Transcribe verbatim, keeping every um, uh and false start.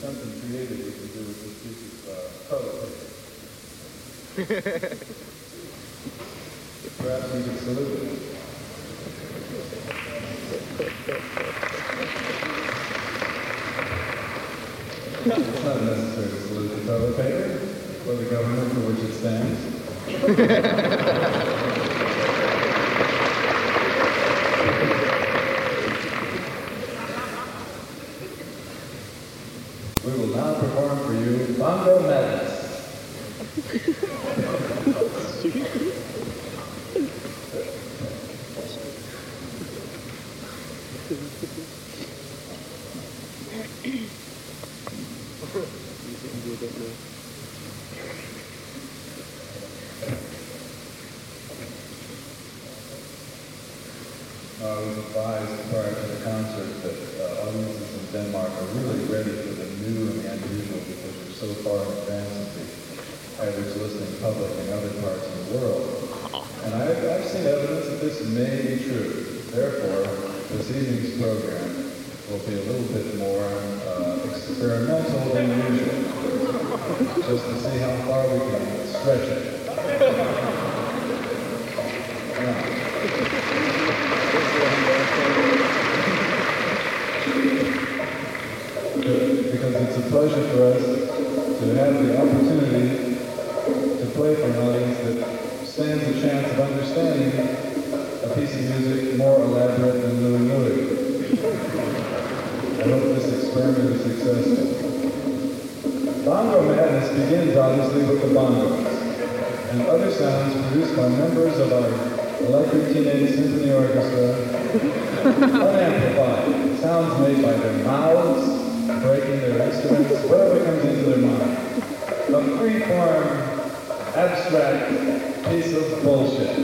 something creative we can do with this piece of uh, toilet paper. Perhaps we could salute it. It's not necessary to salute the toilet paper or the government for which it stands. We will now perform for you Bongo Madness. I was advised prior to the concert that uh, audiences in Denmark are really ready for the new and the unusual because we're so far in advance of the average listening public in other parts of the world. And I've, I've seen evidence that this may be true. Therefore, this evening's program will be a little bit more uh, experimental than usual, just to see how far we can stretch it. Now, because it's a pleasure for us to have the opportunity to play for an audience that stands a chance of understanding a piece of music more elaborate than Louie Louie. I hope this experiment is successful. Bongo Madness begins obviously with the bongos and other sounds produced by members of our Electric Teenage Symphony Orchestra, unamplified, sounds made by their mouths, breaking their instruments, whatever comes into their mind. A free-form, abstract piece of bullshit.